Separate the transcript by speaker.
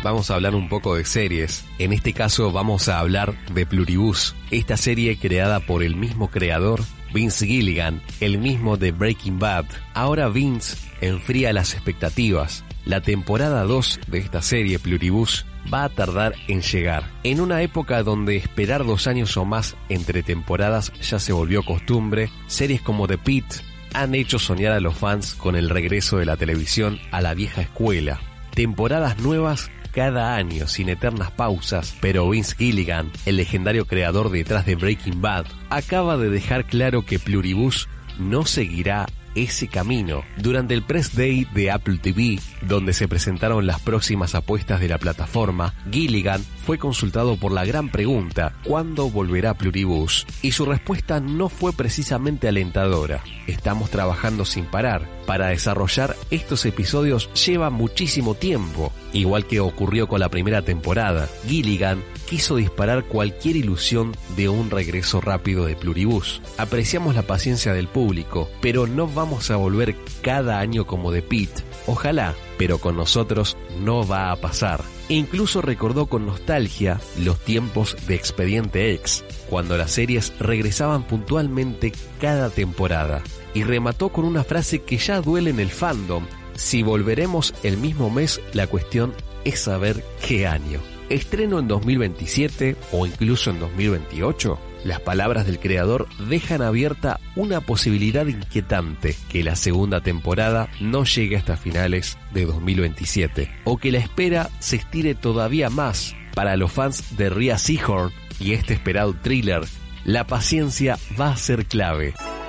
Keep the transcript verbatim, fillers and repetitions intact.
Speaker 1: vamos a hablar un poco de series. En este caso vamos a hablar de Pluribus, esta serie creada por el mismo creador, Vince Gilligan, el mismo de Breaking Bad. Ahora Vince enfría las expectativas. La temporada dos de esta serie, Pluribus, va a tardar en llegar. En una época donde esperar dos años o más entre temporadas ya se volvió costumbre, series como The Pitt han hecho soñar a los fans con el regreso de la televisión a la vieja escuela. Temporadas nuevas cada año, sin eternas pausas, pero Vince Gilligan, el legendario creador detrás de Breaking Bad, acaba de dejar claro que Pluribus no seguirá ese camino. Durante el Press Day de Apple T V, donde se presentaron las próximas apuestas de la plataforma, Gilligan fue consultado por la gran pregunta: ¿cuándo volverá Pluribus? Y su respuesta no fue precisamente alentadora. Estamos trabajando sin parar. Para desarrollar estos episodios lleva muchísimo tiempo. Igual que ocurrió con la primera temporada, Gilligan quiso disparar cualquier ilusión de un regreso rápido de Pluribus. Apreciamos la paciencia del público, pero no vamos a volver cada año como The Pitt. Ojalá, pero con nosotros no va a pasar. E incluso recordó con nostalgia los tiempos de Expediente X, cuando las series regresaban puntualmente cada temporada. Y remató con una frase que ya duele en el fandom: si volveremos el mismo mes, la cuestión es saber qué año. ¿Estreno en dos mil veintisiete o incluso en dos mil veintiocho? Las palabras del creador dejan abierta una posibilidad inquietante: que la segunda temporada no llegue hasta finales de dos mil veintisiete, o que la espera se estire todavía más. Para los fans de Rhea Seehorn y este esperado thriller, la paciencia va a ser clave.